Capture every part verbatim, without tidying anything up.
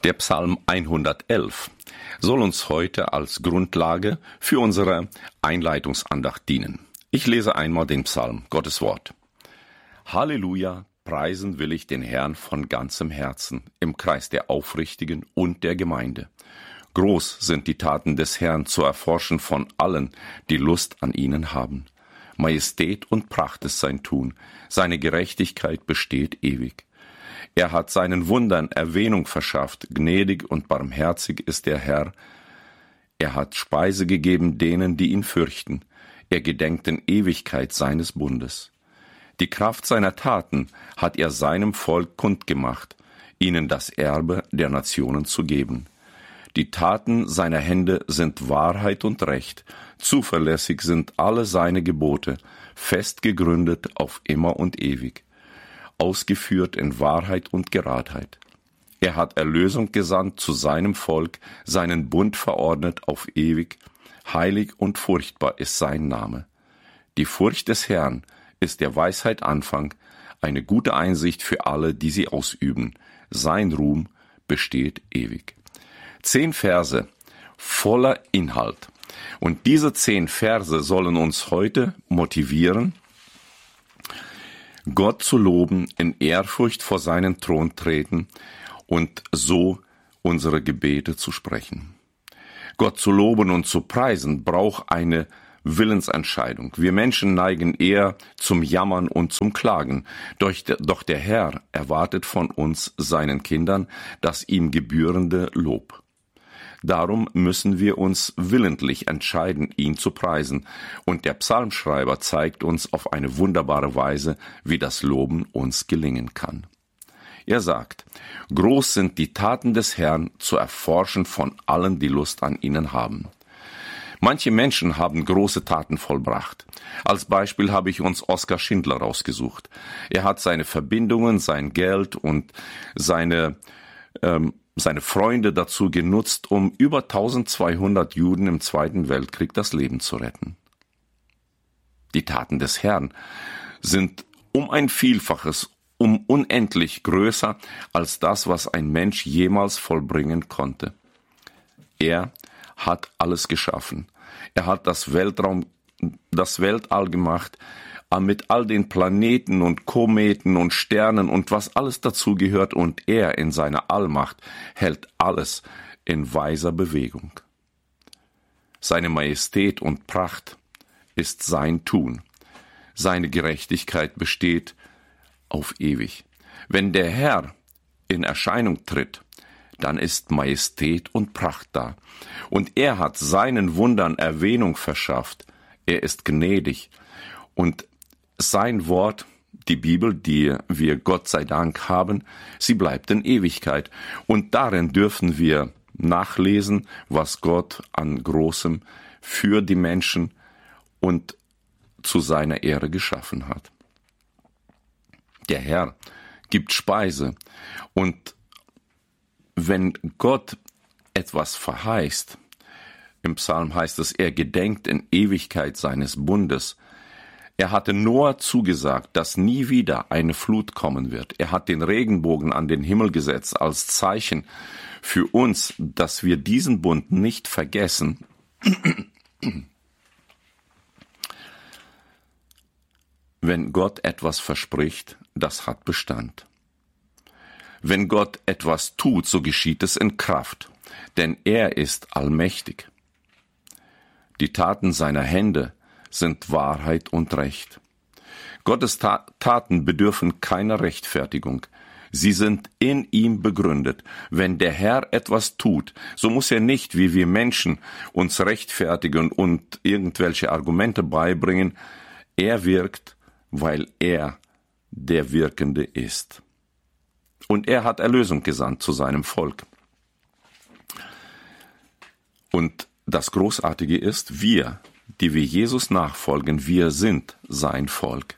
Der Psalm hundertelf soll uns heute als Grundlage für unsere Einleitungsandacht dienen. Ich lese einmal den Psalm, Gottes Wort. Halleluja, preisen will ich den Herrn von ganzem Herzen, im Kreis der Aufrichtigen und der Gemeinde. Groß sind die Taten des Herrn zu erforschen von allen, die Lust an ihnen haben. Majestät und Pracht ist sein Tun, seine Gerechtigkeit besteht ewig. Er hat seinen Wundern Erwähnung verschafft, gnädig und barmherzig ist der Herr. Er hat Speise gegeben denen, die ihn fürchten. Er gedenkt in Ewigkeit seines Bundes. Die Kraft seiner Taten hat er seinem Volk kundgemacht, ihnen das Erbe der Nationen zu geben. Die Taten seiner Hände sind Wahrheit und Recht, zuverlässig sind alle seine Gebote, fest gegründet auf immer und ewig, ausgeführt in Wahrheit und Geradheit. Er hat Erlösung gesandt zu seinem Volk, seinen Bund verordnet auf ewig, heilig und furchtbar ist sein Name. Die Furcht des Herrn ist der Weisheit Anfang, eine gute Einsicht für alle, die sie ausüben. Sein Ruhm besteht ewig. Zehn Verse voller Inhalt. Und diese zehn Verse sollen uns heute motivieren, Gott zu loben, in Ehrfurcht vor seinen Thron treten und so unsere Gebete zu sprechen. Gott zu loben und zu preisen braucht eine Willensentscheidung. Wir Menschen neigen eher zum Jammern und zum Klagen. Doch der Herr erwartet von uns, seinen Kindern, das ihm gebührende Lob. Darum müssen wir uns willentlich entscheiden, ihn zu preisen. Und der Psalmschreiber zeigt uns auf eine wunderbare Weise, wie das Loben uns gelingen kann. Er sagt, groß sind die Taten des Herrn zu erforschen von allen, die Lust an ihnen haben. Manche Menschen haben große Taten vollbracht. Als Beispiel habe ich uns Oskar Schindler rausgesucht. Er hat seine Verbindungen, sein Geld und seine ähm, seine Freunde dazu genutzt, um über eintausendzweihundert Juden im Zweiten Weltkrieg das Leben zu retten. Die Taten des Herrn sind um ein Vielfaches, um unendlich größer als das, was ein Mensch jemals vollbringen konnte. Er hat alles geschaffen. Er hat das Weltraum, das Weltall gemacht, mit all den Planeten und Kometen und Sternen und was alles dazugehört, und er in seiner Allmacht hält alles in weiser Bewegung. Seine Majestät und Pracht ist sein Tun. Seine Gerechtigkeit besteht auf ewig. Wenn der Herr in Erscheinung tritt, dann ist Majestät und Pracht da. Und er hat seinen Wundern Erwähnung verschafft. Er ist gnädig. Und sein Wort, die Bibel, die wir Gott sei Dank haben, sie bleibt in Ewigkeit. Und darin dürfen wir nachlesen, was Gott an Großem für die Menschen und zu seiner Ehre geschaffen hat. Der Herr gibt Speise. Und wenn Gott etwas verheißt, im Psalm heißt es, er gedenkt in Ewigkeit seines Bundes. Er hatte Noah zugesagt, dass nie wieder eine Flut kommen wird. Er hat den Regenbogen an den Himmel gesetzt als Zeichen für uns, dass wir diesen Bund nicht vergessen. Wenn Gott etwas verspricht, das hat Bestand. Wenn Gott etwas tut, so geschieht es in Kraft, denn er ist allmächtig. Die Taten seiner Hände sind Wahrheit und Recht. Gottes Ta- Taten bedürfen keiner Rechtfertigung. Sie sind in ihm begründet. Wenn der Herr etwas tut, so muss er nicht, wie wir Menschen, uns rechtfertigen und irgendwelche Argumente beibringen. Er wirkt, weil er der Wirkende ist. Und er hat Erlösung gesandt zu seinem Volk. Und das Großartige ist, wir, die wir Jesus nachfolgen, wir sind sein Volk.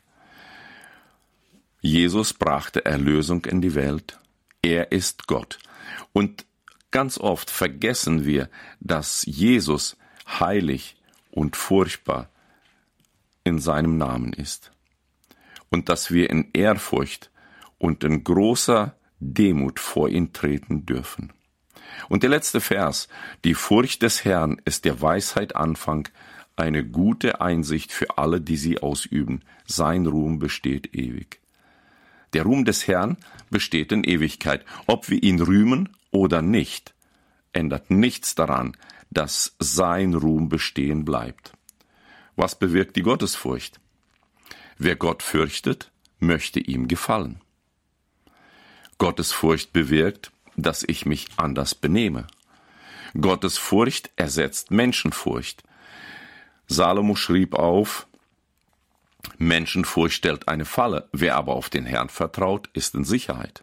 Jesus brachte Erlösung in die Welt. Er ist Gott. Und ganz oft vergessen wir, dass Jesus heilig und furchtbar in seinem Namen ist. Und dass wir in Ehrfurcht und in großer Demut vor ihn treten dürfen. Und der letzte Vers: Die Furcht des Herrn ist der Weisheit Anfang, eine gute Einsicht für alle, die sie ausüben. Sein Ruhm besteht ewig. Der Ruhm des Herrn besteht in Ewigkeit. Ob wir ihn rühmen oder nicht, ändert nichts daran, dass sein Ruhm bestehen bleibt. Was bewirkt die Gottesfurcht? Wer Gott fürchtet, möchte ihm gefallen. Gottesfurcht bewirkt, dass ich mich anders benehme. Gottesfurcht ersetzt Menschenfurcht. Salomo schrieb auf: Menschenfurcht stellt eine Falle, wer aber auf den Herrn vertraut, ist in Sicherheit.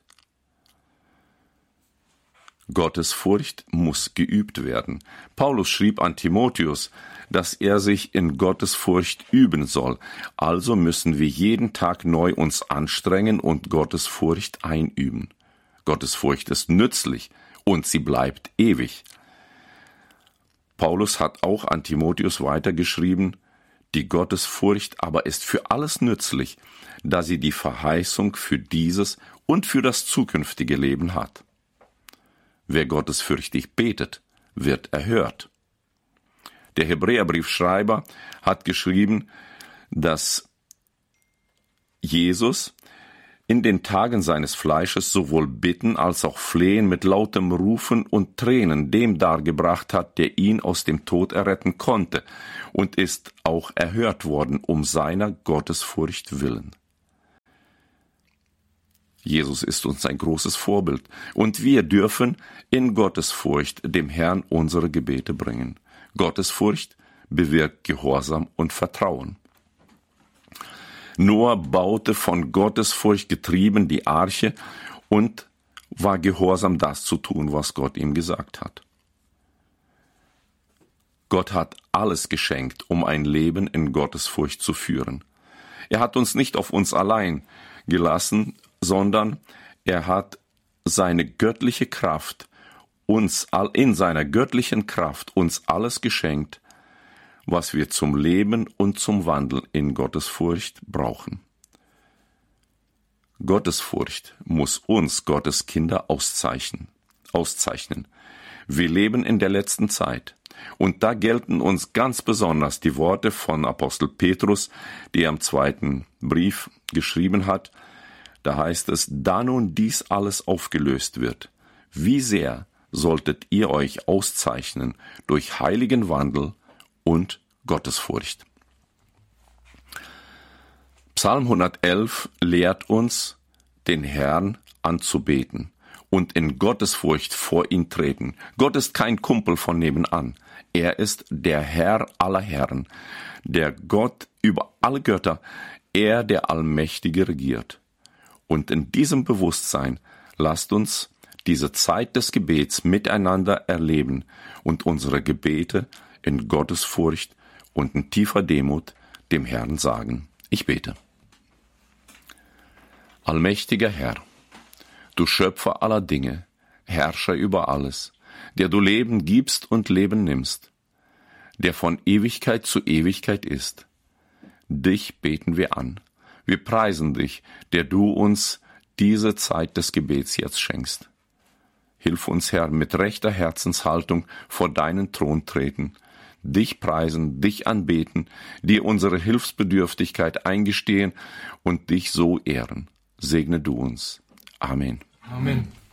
Gottesfurcht muss geübt werden. Paulus schrieb an Timotheus, dass er sich in Gottesfurcht üben soll. Also müssen wir jeden Tag neu uns anstrengen und Gottesfurcht einüben. Gottesfurcht ist nützlich und sie bleibt ewig. Paulus hat auch an Timotheus weitergeschrieben: Die Gottesfurcht aber ist für alles nützlich, da sie die Verheißung für dieses und für das zukünftige Leben hat. Wer gottesfürchtig betet, wird erhört. Der Hebräerbriefschreiber hat geschrieben, dass Jesus in den Tagen seines Fleisches sowohl Bitten als auch Flehen mit lautem Rufen und Tränen dem dargebracht hat, der ihn aus dem Tod erretten konnte, und ist auch erhört worden um seiner Gottesfurcht willen. Jesus ist uns ein großes Vorbild, und wir dürfen in Gottesfurcht dem Herrn unsere Gebete bringen. Gottesfurcht bewirkt Gehorsam und Vertrauen. Noah baute von Gottesfurcht getrieben die Arche und war gehorsam, das zu tun, was Gott ihm gesagt hat. Gott hat alles geschenkt, um ein Leben in Gottesfurcht zu führen. Er hat uns nicht auf uns allein gelassen, sondern er hat seine göttliche Kraft, uns in seiner göttlichen Kraft uns alles geschenkt, was wir zum Leben und zum Wandel in Gottesfurcht brauchen. Gottesfurcht muss uns, Gottes Kinder, auszeichnen. auszeichnen. Wir leben in der letzten Zeit, und da gelten uns ganz besonders die Worte von Apostel Petrus, die er im zweiten Brief geschrieben hat. Da heißt es: Da nun dies alles aufgelöst wird, wie sehr solltet ihr euch auszeichnen durch heiligen Wandel und Gottesfurcht. Psalm hundertelf lehrt uns, den Herrn anzubeten und in Gottesfurcht vor ihn treten. Gott ist kein Kumpel von nebenan. Er ist der Herr aller Herren, der Gott über alle Götter, er, der Allmächtige, regiert. Und in diesem Bewusstsein lasst uns diese Zeit des Gebets miteinander erleben und unsere Gebete in Gottesfurcht und in tiefer Demut dem Herrn sagen. Ich bete. Allmächtiger Herr, du Schöpfer aller Dinge, Herrscher über alles, der du Leben gibst und Leben nimmst, der von Ewigkeit zu Ewigkeit ist. Dich beten wir an. Wir preisen dich, der du uns diese Zeit des Gebets jetzt schenkst. Hilf uns, Herr, mit rechter Herzenshaltung vor deinen Thron treten, dich preisen, dich anbeten, dir unsere Hilfsbedürftigkeit eingestehen und dich so ehren. Segne du uns. Amen. Amen.